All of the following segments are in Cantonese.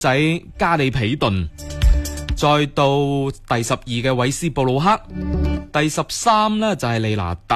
仔加里皮頓，再到第12嘅韋斯布魯克，第13呢就係利拿特，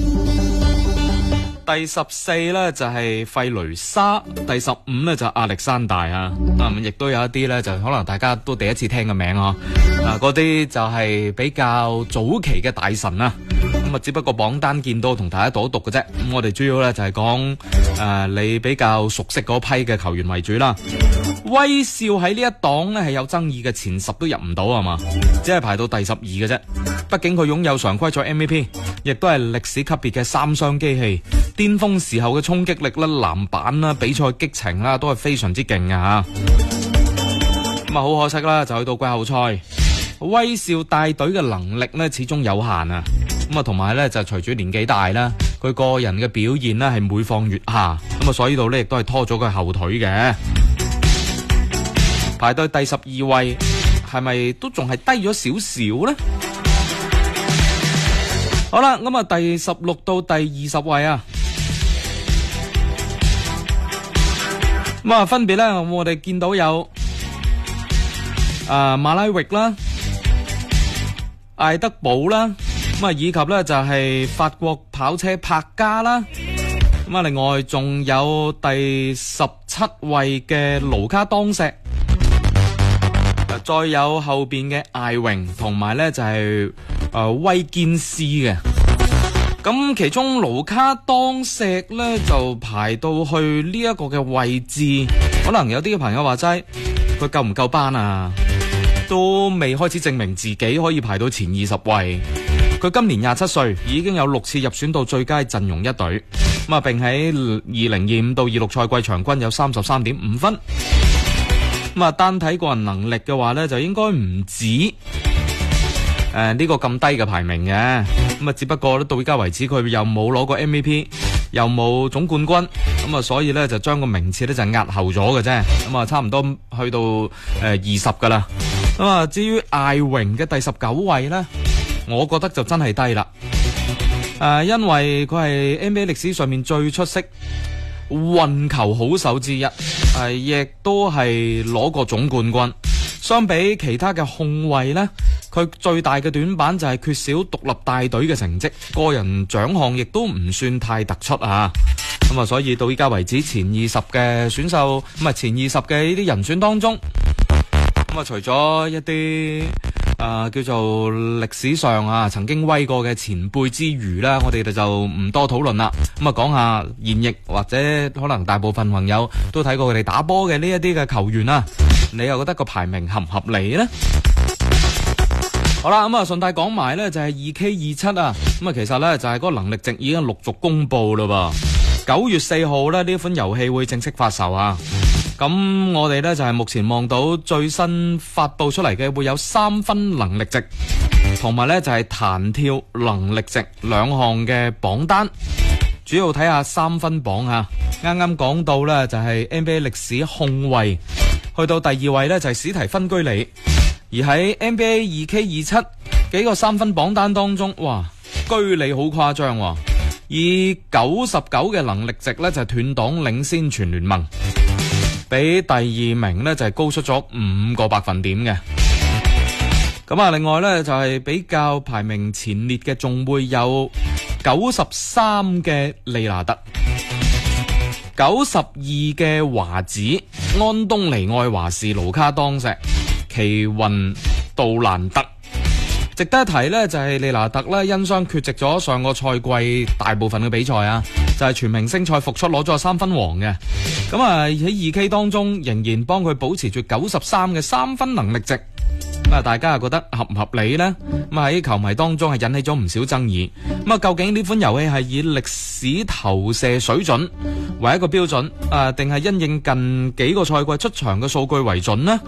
第14呢就係費雷沙，第15呢就係亞歷山大啊。亦都有一啲呢就可能大家都第一次聽嘅名啊。嗰啲就係比較早期嘅大神啊。咁只不過榜單見到同大家讀一讀嘅啫。咁我哋主要呢就係講你比較熟悉嗰批嘅球員為主啦。威少喺呢一檔呢係有爭議嘅，前10都入唔到係嘛，只係排到第12嘅啫。畢竟佢擁有常規賽 MVP， 亦都係歷史級別嘅3雙機器，巔峰時候嘅衝擊力啦、籃板啦、比賽激情啦，都係非常之勁嘅吓。咁好可惜啦，就去到季後賽，威少帶隊嘅能力呢始終有限啊。同埋呢，就隨住年紀大啦，佢個人嘅表現呢係每況愈下，所以度呢亦都係拖咗佢後腿嘅。排隊第12位，係咪都仲係低咗少少呢？好啦，咁第16到第20位啊，分別呢，我哋見到有馬拉域啦、艾德堡啦，以及呢就係法國跑車柏加啦，另外仲有第17位嘅盧卡當石。再有後邊嘅艾榮同埋呢就係威堅斯嘅。咁其中盧卡當石呢就排到去呢一個嘅位置，可能有啲嘅朋友話齋佢夠唔夠班啊，都未開始證明自己可以排到前20位。佢今年27歲，已經有6次入選到最佳陣容一隊，並喺2025到26賽季場均有 33.5 分。單睇個人能力嘅話呢，就應該唔止呢個咁低嘅排名嘅。只不過到而家為止佢又冇攞過 MVP， 又冇總冠軍，所以呢就將個名次呢就壓後咗嘅啫。差唔多去到20噶啦。至於艾榮嘅第19位呢，我覺得就真係低啦。因為佢係 NBA 歷史上面最出色運球好手之一，亦都係攞過總冠軍。相比其他嘅控衛呢，佢最大嘅短板就係缺少獨立帶隊嘅成績，個人獎項亦都唔算太突出啊。所以到依家為止前20嘅選秀，前20嘅呢啲人選當中，除咗一啲叫做歷史上曾經威過嘅前輩之餘啦，我哋就唔多討論啦。講下現役或者可能大部分朋友都睇過佢哋打波嘅呢一啲嘅球員啦，你又覺得個排名合唔合理呢？好啦，順帶講埋呢就係 2K27 啊，其實呢就係嗰個能力值已經陸續公布啦噃。9月4號呢款遊戲會正式發售啊。咁我哋呢就係目前望到最新發布出嚟嘅會有3分能力值，同埋呢就係彈跳能力值2項嘅榜單。主要睇下3分榜啊。啱啱講到呢就係 NBA 歷史控衛，去到第2位呢就係史提芬居里。而喺 NBA 2K27 幾個3分榜單當中，哇，居里好誇張喎，以99嘅能力值呢就係斷檔領先全聯盟。比第2名呢就係高出咗5個百分點嘅。另外呢就係比較排名前列嘅，仲會有93嘅利拿特、92嘅華子、安東尼愛華士、盧卡當石、奇雲杜蘭特。值得一提呢就係利拿特呢因傷缺席咗上個賽季大部分嘅比賽啊，就係全明星賽復出攞咗3分王嘅。喺 2K 當中仍然幫佢保持住93嘅3分能力值。大家又覺得合唔合理呢？喺球迷當中係引起咗唔少爭議。究竟呢款遊戲係以歷史投射水準為一個標準，定係因應近幾個賽季出場嘅數據為準呢？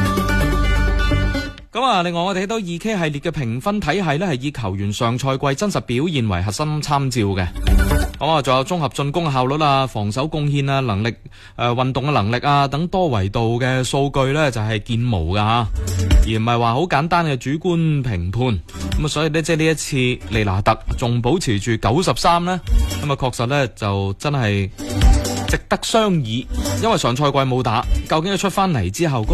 另外我哋睇到 2K 系列嘅評分體系呢係以球員上賽季真實表現為核心參照嘅。仲有綜合進攻效率啊、防守貢獻啊、能力運動嘅能力啊等多維度嘅數據呢就係見無噶吓，而唔係話好簡單嘅主觀評判。所以呢，即係呢一次利拿特仲保持住93呢，確實呢就真係值值得商議，因為上賽季冇打，究竟佢出翻嚟之後